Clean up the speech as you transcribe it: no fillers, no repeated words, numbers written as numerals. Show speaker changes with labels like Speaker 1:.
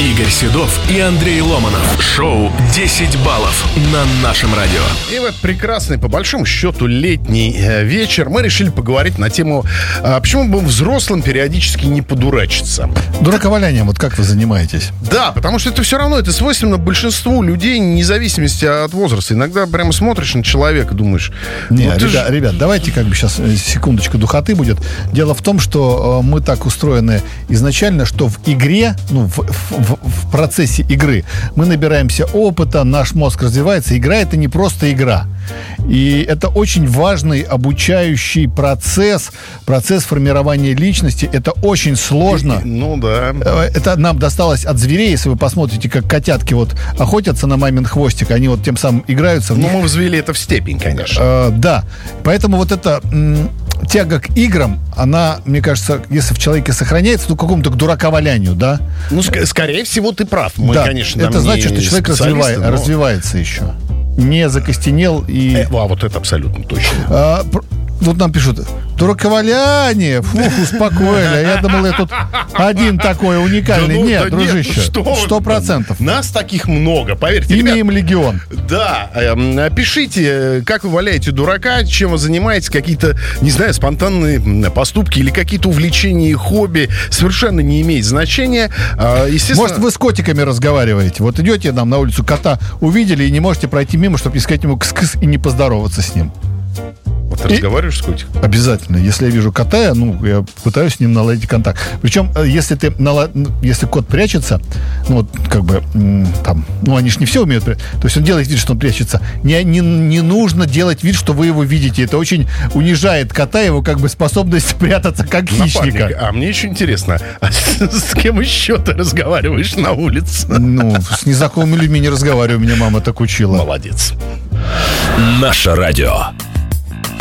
Speaker 1: Игорь Седов и Андрей Ломанов. Шоу «10 баллов» на нашем радио.
Speaker 2: И в этот прекрасный, по большому счету, летний вечер мы решили поговорить на тему, почему бы взрослым периодически не подурачиться.
Speaker 3: Дураковалянием, вот как вы занимаетесь?
Speaker 2: Да, потому что это все равно, это свойственно большинству людей, вне зависимости от возраста. Иногда прямо смотришь на человека, думаешь...
Speaker 3: Не, ребят, давайте как бы сейчас секундочку духоты будет. Дело в том, что мы так устроены изначально, что в игре, в процессе игры мы набираемся опыта, наш мозг развивается. Игра — это не просто игра. И это очень важный обучающий процесс формирования личности. Это очень сложно.
Speaker 2: Ну да.
Speaker 3: Это нам досталось от зверей. Если вы посмотрите, как котятки вот охотятся на мамин хвостик, они вот тем самым играются.
Speaker 2: Ну, мы взвели это в степень, конечно.
Speaker 3: Да. Поэтому вот эта тяга к играм, она, мне кажется, если в человеке сохраняется, то к какому-то к дураковалянию, да?
Speaker 2: Ну, скорее всего, ты прав. Мы,
Speaker 3: да.
Speaker 2: конечно,
Speaker 3: это значит, что человек развивается еще. Не закостенел и...
Speaker 2: вот это абсолютно точно.
Speaker 3: Вот нам пишут: дураковаляние, успокоили. Я думал, я тут один такой уникальный. Нет, дружище, 100%.
Speaker 2: Нас таких много, поверьте.
Speaker 3: Имеем легион.
Speaker 2: Да, пишите, как вы валяете дурака, чем вы занимаетесь, какие-то, не знаю, спонтанные поступки или какие-то увлечения и хобби, совершенно не имеет значения. Естественно...
Speaker 3: Может, вы с котиками разговариваете? Вот идете там на улицу, кота увидели и не можете пройти мимо, чтобы не сказать ему кс-кс и не поздороваться с ним.
Speaker 2: Вот ты разговариваешь с котиком?
Speaker 3: Обязательно. Если я вижу кота, я пытаюсь с ним наладить контакт. Причем, если кот прячется, они же не все умеют. То есть он делает вид, что он прячется. Не нужно делать вид, что вы его видите. Это очень унижает кота, его как бы способность прятаться как хищника.
Speaker 2: А мне еще интересно, с кем еще ты разговариваешь на улице?
Speaker 3: С незнакомыми людьми не разговариваю. Меня мама так учила.
Speaker 2: Молодец.
Speaker 1: Наше радио.